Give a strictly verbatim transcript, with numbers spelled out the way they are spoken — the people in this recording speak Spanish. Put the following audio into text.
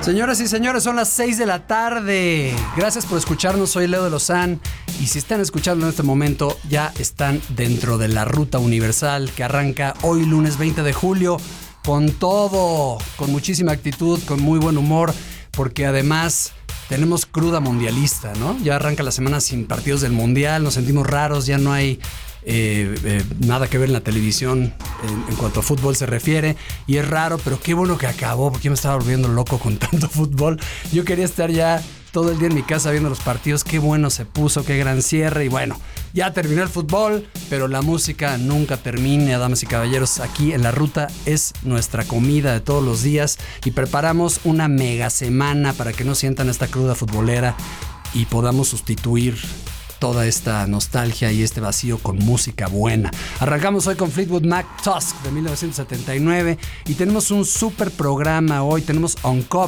Señoras y señores, son las seis de la tarde. Gracias por escucharnos, soy Leo de Lozán. Y si están escuchando en este momento, ya están dentro de la Ruta Universal que arranca hoy lunes veinte de julio con todo, con muchísima actitud, con muy buen humor, porque además tenemos cruda mundialista, ¿no? Ya arranca la semana sin partidos del Mundial, nos sentimos raros, ya no hay eh, eh, nada que ver en la televisión en, en cuanto a fútbol se refiere, y es raro, pero qué bueno que acabó, porque yo me estaba volviendo loco con tanto fútbol. Yo quería estar ya todo el día en mi casa viendo los partidos, qué bueno se puso, qué gran cierre, y bueno, ya terminó el fútbol, pero la música nunca termina, damas y caballeros. Aquí en La Ruta es nuestra comida de todos los días y preparamos una mega semana para que no sientan esta cruda futbolera y podamos sustituir toda esta nostalgia y este vacío con música buena. Arrancamos hoy con Fleetwood Mac Tusk de mil novecientos setenta y nueve y tenemos un super programa hoy. Tenemos Uncovered,